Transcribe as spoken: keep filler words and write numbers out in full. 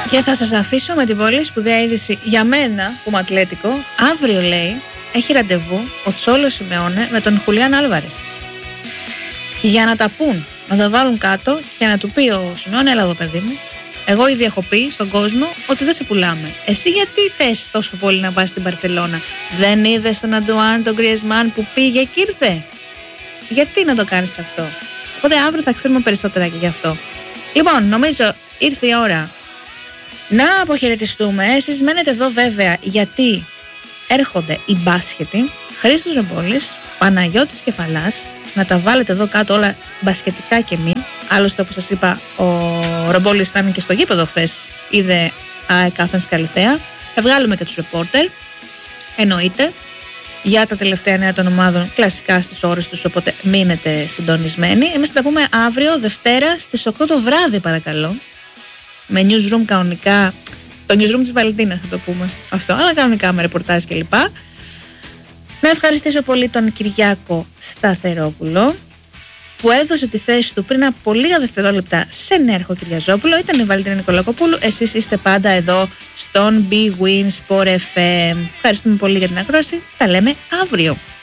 Και θα σας αφήσω με την πολύ σπουδαία είδηση για μένα, που είμαι Ατλέτικο. Αύριο, λέει, έχει ραντεβού ο Τσόλο Σιμεώνε με τον Χουλιάν Άλβαρες. Για να τα πούν, να τα βάλουν κάτω και να του πει ο Σιμεώνε, έλα εδώ παιδί μου. Εγώ ήδη έχω πει στον κόσμο ότι δεν σε πουλάμε. Εσύ γιατί θες τόσο πολύ να πας στην Μπαρτσελώνα? Δεν είδες τον Αντουάν, τον Γκριεζμάν που πήγε και ήρθε? Γιατί να το κάνεις αυτό? Οπότε αύριο θα ξέρουμε περισσότερα και γι' αυτό. Λοιπόν, νομίζω ήρθε η ώρα να αποχαιρετιστούμε. Εσείς μένετε εδώ βέβαια, γιατί έρχονται οι μπάσκετοι. Χρήστος Ρεμπόλης, Παναγιώτης Κεφαλάς. Να τα βάλετε εδώ κάτω όλα μπασκετικά και μη. Άλλωστε, όπως σας είπα, ο Ρεμπόλης ήταν και στο γήπεδο χθες. Είδε ΑΕΚ Άθενας Καλιθέα. Θα βγάλουμε και τους ρεπόρτερ. Εννοείται. Για τα τελευταία νέα των ομάδων, κλασικά στις ώρες τους, οπότε μείνετε συντονισμένοι. Εμείς θα τα πούμε αύριο, Δευτέρα, στις οκτώ το βράδυ, παρακαλώ. Με newsroom κανονικά, το newsroom της Βαλεντίνας θα το πούμε αυτό, αλλά κανονικά με ρεπορτάζ κλπ. Να ευχαριστήσω πολύ τον Κυριάκο Σταθερόπουλο, που έδωσε τη θέση του πριν από λίγα δευτερόλεπτα σε Νέρχο Κυριαζόπουλο. Ήταν η Βαλεντίνα Νικολακοπούλου. Εσείς είστε πάντα εδώ στον Big Win Sport εφ εμ. Ευχαριστούμε πολύ για την ακρόαση. Τα λέμε αύριο.